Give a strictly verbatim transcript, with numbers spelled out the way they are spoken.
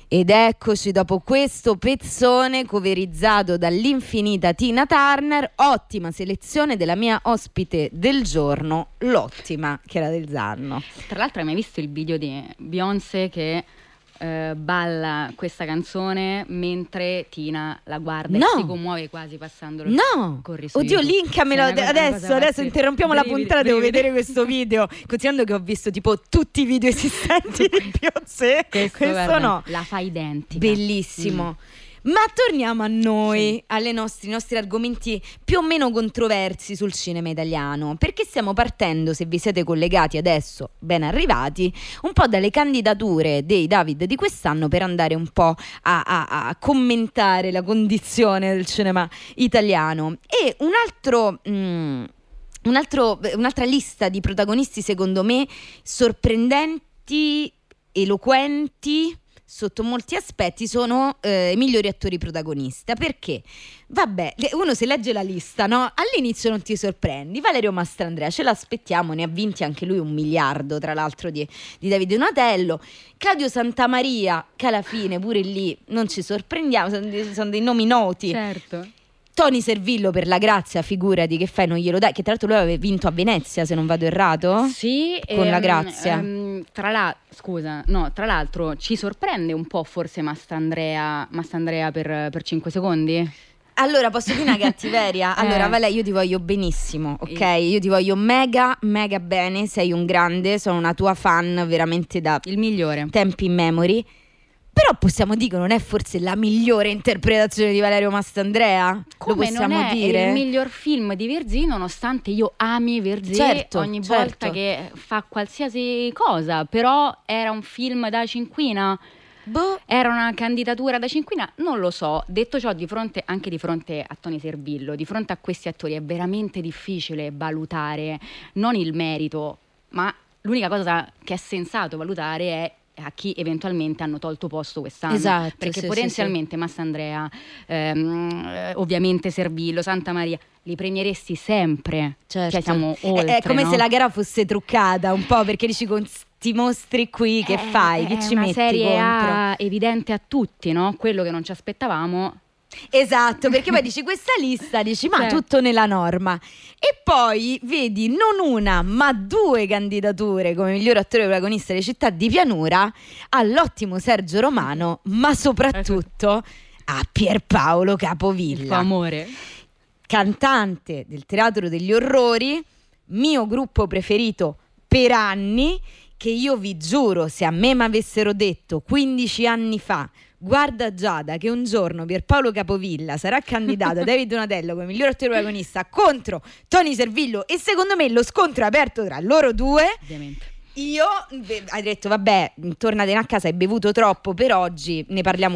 Ed eccoci dopo questo pezzone coverizzato dall'infinita Tina Turner. Ottima selezione della mia ospite del giorno, l'ottima Chiara Del Zanno. Tra l'altro hai mai visto il video di Beyoncé che eh, balla questa canzone mentre Tina la guarda no. e si commuove quasi passandolo? No, oddio, linkamelo adesso, adesso interrompiamo la puntata, devo vedere questo video, considerando che ho visto tipo tutti i video esistenti di Beyoncé, questo, questo guarda, no, la fa identica, bellissimo. Mm. Ma torniamo a noi, sì. alle nostri, nostri argomenti più o meno controversi sul cinema italiano, perché stiamo partendo, se vi siete collegati adesso, ben arrivati, un po' dalle candidature dei David di quest'anno per andare un po' a, a, a commentare la condizione del cinema italiano. E un altro... Mm, un altro, un'altra lista di protagonisti secondo me sorprendenti, eloquenti sotto molti aspetti sono eh, i migliori attori protagonista. Perché? Vabbè, uno se legge la lista, no? All'inizio non ti sorprendi. Valerio Mastrandrea, ce l'aspettiamo, ne ha vinti anche lui un miliardo, tra l'altro di, di Davide Donatello. Claudio Santamaria, che alla fine pure lì non ci sorprendiamo, sono, sono dei nomi noti. Certo. Tony Servillo per La Grazia, figurati, che fai, non glielo dai, che tra l'altro lui aveva vinto a Venezia, se non vado errato. Sì, con ehm, La Grazia. Ehm, tra la scusa, no, tra l'altro ci sorprende un po' forse Mastrandrea, Mastrandrea per, per cinque secondi? Allora, posso dire una cattiveria? Allora, eh. Vale, io ti voglio benissimo, ok? Io ti voglio mega, mega bene, sei un grande, sono una tua fan veramente da il migliore tempi in memory. Però possiamo dire che non è forse la migliore interpretazione di Valerio Mastrandrea? Come Lo possiamo non è dire? il miglior film di Verzì, nonostante io ami Verzì, certo, ogni certo. volta che fa qualsiasi cosa, però era un film da cinquina? Boh. Era una candidatura da cinquina? Non lo so. Detto ciò, di fronte anche di fronte a Tony Servillo, di fronte a questi attori è veramente difficile valutare non il merito, ma l'unica cosa che è sensato valutare è a chi eventualmente hanno tolto posto quest'anno, esatto, perché sì, potenzialmente sì, Mastrandrea, ehm, ovviamente Servillo, Santamaria li premieresti sempre, certo. Cioè siamo oltre, è, è come no? se la gara fosse truccata un po', perché dici con ti mostri qui, che è, fai? Chi è ci una metti serie contro? A evidente a tutti, no? Quello che non ci aspettavamo. Esatto, perché poi dici questa lista, dici ma certo. tutto nella norma, e poi vedi non una ma due candidature come miglior attore protagonista delle Città di Pianura all'ottimo Sergio Romano, ma soprattutto a Pierpaolo Capovilla, il tuo amore, cantante del Teatro degli Orrori, mio gruppo preferito per anni, che io vi giuro, se a me mi avessero detto quindici anni fa guarda Giada che un giorno Pierpaolo Capovilla sarà candidato a David Donatello come miglior attore protagonista contro Tony Servillo, e secondo me lo scontro è aperto tra loro due, ovviamente, io beh, hai detto vabbè, tornatene a casa, hai bevuto troppo per oggi, ne parliamo